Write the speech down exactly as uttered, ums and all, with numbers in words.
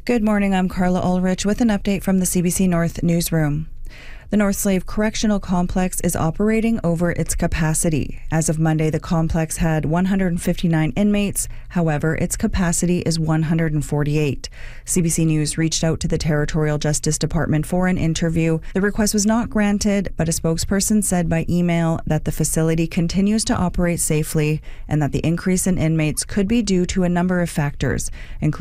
Good morning, I'm Carla Ulrich with an update from the C B C North newsroom. The North Slave Correctional Complex is operating over its capacity. As of Monday, the complex had one hundred fifty-nine inmates. However, its capacity is one hundred forty-eight. C B C News reached out to the Territorial Justice Department for an interview. The request was not granted, but a spokesperson said by email that the facility continues to operate safely and that the increase in inmates could be due to a number of factors, including